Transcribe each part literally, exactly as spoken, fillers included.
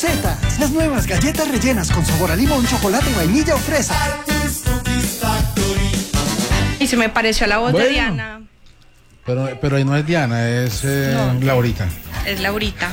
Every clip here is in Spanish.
Rosetta, las nuevas galletas rellenas con sabor a limón, chocolate, vainilla o fresa. Y se me pareció a la voz bueno, de Diana. Pero, pero ahí no es Diana, es eh, no, Laurita. Es Laurita.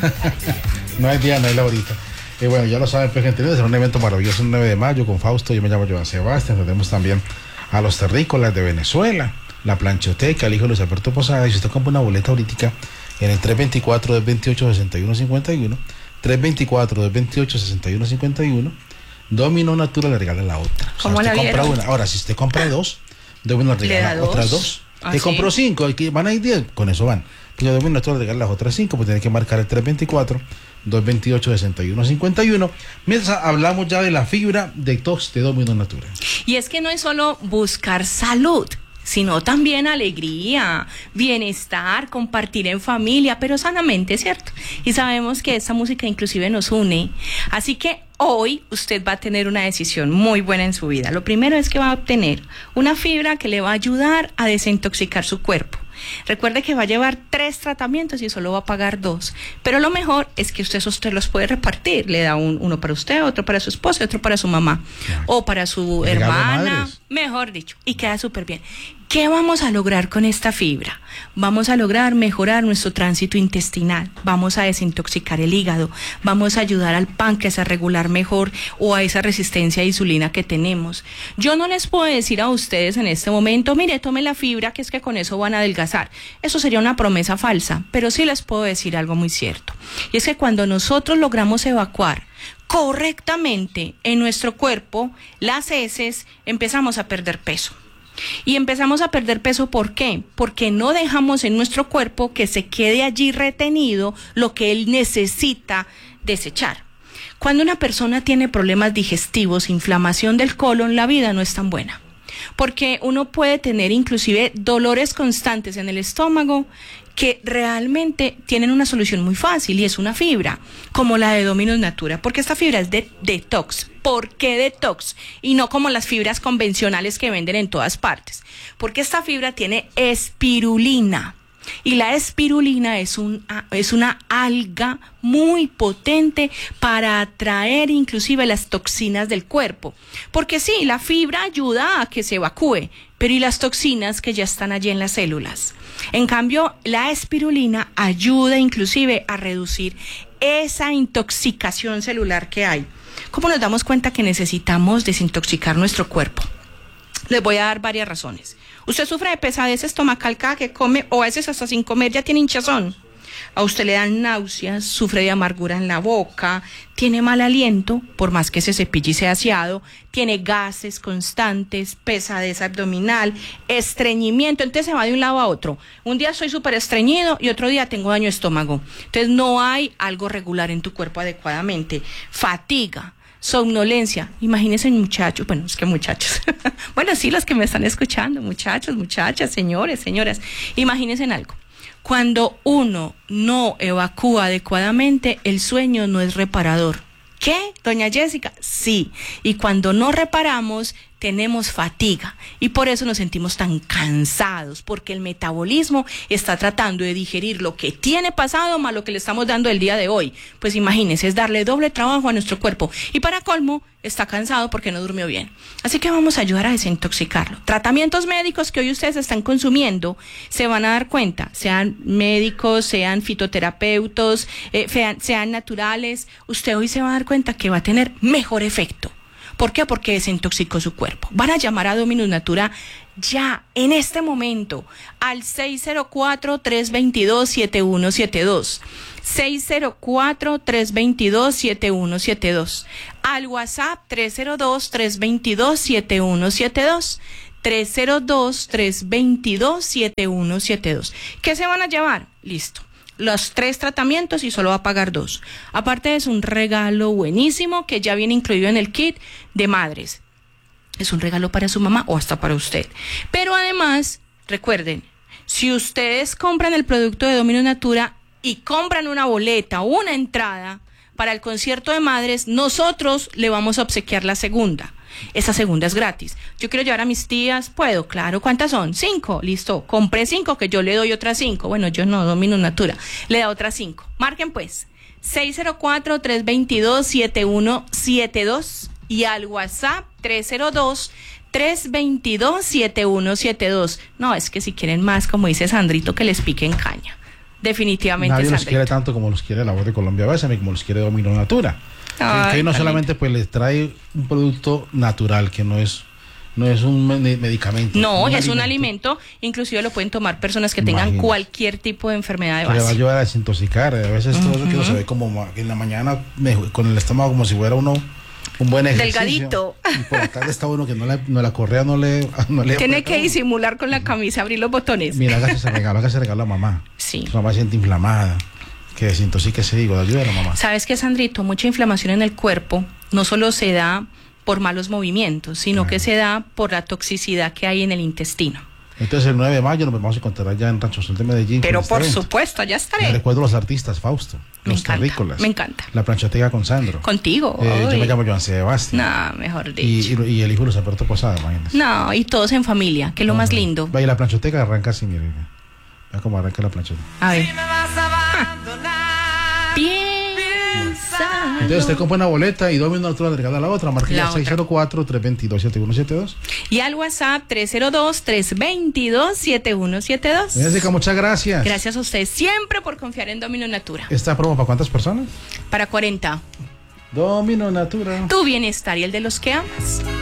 No es Diana, es Laurita. Y eh, bueno, ya lo saben, pues, gente, será un evento maravilloso el nueve de mayo con Fausto. Yo me llamo Joan Sebastián. Tenemos también a los terrícolas de Venezuela, la planchoteca, el hijo de Luis Alberto Posada. Y si usted compra una boleta ahorita en el tres veinticuatro, dos veintiocho, sesenta y uno cincuenta y uno, tres veinticuatro, dos veintiocho, sesenta y uno cincuenta y uno, Domino Natura le regala la otra. O sea, ¿Cómo la usted compra vieron? una. Ahora, si usted compra dos, Domino le regala ¿Le otras dos? dos. ¿Ah, te sí? compró cinco, van a ir diez, con eso van. Pero Domino Natura le regala las otras cinco, pues tiene que marcar el tres veinticuatro, dos veintiocho, sesenta y uno cincuenta y uno. Mientras hablamos ya de la fibra detox de Domino Natura. Y es que no es solo buscar salud, sino también alegría, bienestar, compartir en familia, pero sanamente, ¿cierto? Y sabemos que esta música inclusive nos une. Así que hoy usted va a tener una decisión muy buena en su vida. Lo primero es que va a obtener una fibra que le va a ayudar a desintoxicar su cuerpo. Recuerde que va a llevar tres tratamientos y solo va a pagar dos. Pero lo mejor es que usted esos tres los puede repartir. Le da un, uno para usted, otro para su esposa y otro para su mamá. Claro. O para su Regalo hermana, madres. Mejor dicho. Y queda súper bien. ¿Qué vamos a lograr con esta fibra? Vamos a lograr mejorar nuestro tránsito intestinal, vamos a desintoxicar el hígado, vamos a ayudar al páncreas a regular mejor o a esa resistencia a insulina que tenemos. Yo no les puedo decir a ustedes en este momento, mire, tome la fibra, que es que con eso van a adelgazar. Eso sería una promesa falsa, pero sí les puedo decir algo muy cierto. Y es que cuando nosotros logramos evacuar correctamente en nuestro cuerpo las heces, empezamos a perder peso. Y empezamos a perder peso, ¿por qué? Porque no dejamos en nuestro cuerpo que se quede allí retenido lo que él necesita desechar. Cuando una persona tiene problemas digestivos, inflamación del colon, la vida no es tan buena. Porque uno puede tener inclusive dolores constantes en el estómago que realmente tienen una solución muy fácil y es una fibra, como la de Dominus Natura, porque esta fibra es de detox. ¿Por qué detox? Y no como las fibras convencionales que venden en todas partes. Porque esta fibra tiene espirulina. Y la espirulina es, un, es una alga muy potente para atraer inclusive las toxinas del cuerpo. Porque sí, la fibra ayuda a que se evacúe, pero ¿y las toxinas que ya están allí en las células? En cambio, la espirulina ayuda inclusive a reducir esa intoxicación celular que hay. ¿Cómo nos damos cuenta que necesitamos desintoxicar nuestro cuerpo? Les voy a dar varias razones. Usted sufre de pesadez estomacal cada que come, o a veces hasta sin comer ya tiene hinchazón. A usted le dan náuseas, sufre de amargura en la boca, tiene mal aliento, por más que se cepille y sea aseado, tiene gases constantes, pesadez abdominal, estreñimiento, entonces se va de un lado a otro. Un día soy súper estreñido y otro día tengo daño de estómago. Entonces no hay algo regular en tu cuerpo adecuadamente. Fatiga, somnolencia, imagínense muchachos, bueno, es que muchachos, bueno, sí, los que me están escuchando, muchachos, muchachas, señores, señoras, imagínense en algo. Cuando uno no evacúa adecuadamente, el sueño no es reparador. ¿Qué, doña Jessica? Sí, y cuando no reparamos, tenemos fatiga y por eso nos sentimos tan cansados, porque el metabolismo está tratando de digerir lo que tiene pasado más lo que le estamos dando el día de hoy. Pues imagínense, es darle doble trabajo a nuestro cuerpo y para colmo está cansado porque no durmió bien. Así que vamos a ayudar a desintoxicarlo. Tratamientos médicos que hoy ustedes están consumiendo, se van a dar cuenta, sean médicos, sean fitoterapeutas, eh, sean, sean naturales, usted hoy se va a dar cuenta que va a tener mejor efecto. ¿Por qué? Porque desintoxicó su cuerpo. Van a llamar a Dominus Natura ya, en este momento, al seis cero cuatro, tres dos dos, siete uno siete dos. seis cero cuatro, tres dos dos, siete uno siete dos. Al WhatsApp tres cero dos, tres dos dos, siete uno siete dos. tres cero dos, tres dos dos, siete uno siete dos. ¿Qué se van a llevar? Listo. Los tres tratamientos y solo va a pagar dos. Aparte es un regalo buenísimo que ya viene incluido en el kit de madres. Es un regalo para su mamá o hasta para usted. Pero además, recuerden, si ustedes compran el producto de Dominus Natura y compran una boleta o una entrada para el concierto de madres, nosotros le vamos a obsequiar la segunda. Esa segunda es gratis. Yo quiero llevar a mis tías, puedo, claro. ¿Cuántas son? Cinco, listo. Compré cinco, que yo le doy otras cinco. Bueno, yo no, Dominus Natura. Le da otras cinco. Marquen pues. seis cero cuatro, tres dos dos, siete uno siete dos y al WhatsApp tres cero dos, tres dos dos, siete uno siete dos. No, es que si quieren más, como dice Sandrito, que les piquen caña. Definitivamente, nadie Sandrito. los quiere tanto como los quiere la voz de Colombia Bésame, como los quiere Domino Natura. Ay, que hoy no solamente pues les trae un producto natural, que no es no es un medicamento. No, un es alimento. un alimento, inclusive lo pueden tomar personas que tengan Imagínate. cualquier tipo de enfermedad de Que le va a base. ayudar a desintoxicar. A veces todo eso que uno se ve como ma- en la mañana me- con el estómago como si fuera uno un buen ejercicio. Delgadito. Y por la tarde está uno que no, le, no la correa no le, no le Tiene aprieta que uno. disimular con la camisa, abrir los botones. Mira, hágase ese regalo, hágase ese regalo a mamá. Sí. Su mamá se siente inflamada. Que desintoxique ese hígado, ayuda a la mamá. ¿Sabes qué, Sandrito? Mucha inflamación en el cuerpo no solo se da por malos movimientos, sino Claro. que se da por la toxicidad que hay en el intestino. Entonces el nueve de mayo nos vamos a encontrar allá en Rancho Sol de Medellín. Pero con este por evento. supuesto, ya Les estaré. recuerdo los artistas, Fausto, Me los encanta, terrícolas. me encanta. La planchoteca con Sandro. Contigo. Eh, yo ay. me llamo Joan Sebastián. No, mejor y, dicho. y, y el hijo de Luis Alberto Posada, imagínense. No, y todos en familia, que es lo más Ajá. lindo. Vaya, la planchoteca arranca así, mire. Vea cómo arranca la planchoteca. A ver. Piensa. Entonces usted compra una boleta y Domino Natura le regala la otra. Marca La ya otra. seis cero cuatro, tres dos dos, siete uno siete dos. Y al WhatsApp tres cero dos, tres dos dos, siete uno siete dos. Jessica, muchas gracias. Gracias a ustedes siempre por confiar en Domino Natura. ¿Esta promo para cuántas personas? Para cuarenta. Domino Natura. Tu bienestar y el de los que amas.